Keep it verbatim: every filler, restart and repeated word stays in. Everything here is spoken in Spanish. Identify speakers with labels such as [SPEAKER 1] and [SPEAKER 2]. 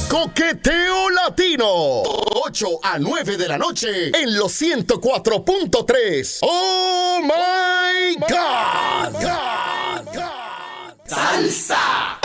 [SPEAKER 1] Coqueteo Latino. ocho a nueve de la noche en los ciento cuatro punto tres. ¡Oh, my God! God, God. ¡Salsa!